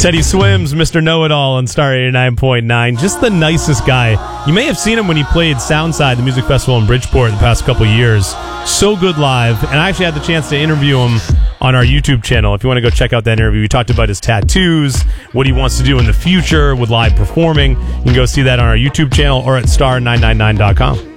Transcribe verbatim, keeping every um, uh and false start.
Teddy Swims, Mister Know-It-All on Star eighty-nine point nine. Just the nicest guy. You may have seen him when he played Soundside, the music festival in Bridgeport, the past couple years. So good live. And I actually had the chance to interview him on our YouTube channel. If you want to go check out that interview, we talked about his tattoos, what he wants to do in the future with live performing. You can go see that on our YouTube channel or at star nine ninety-nine dot com.